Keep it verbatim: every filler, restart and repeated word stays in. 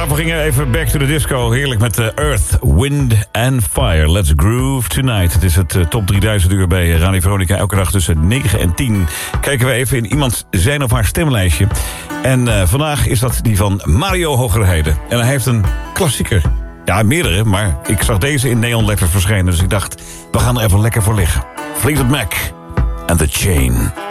we gingen even back to the disco. Heerlijk met uh, Earth, Wind and Fire. Let's groove tonight. Het is het uh, top drieduizend uur bij Radio Veronica. Elke dag tussen negen en tien kijken we even in iemand zijn of haar stemlijstje. En uh, vandaag is dat die van Mario Hogerheide. En hij heeft een klassieker. Ja, meerdere, maar ik zag deze in neonletters verschijnen. Dus ik dacht, we gaan er even lekker voor liggen. Fleetwood Mac and The Chain.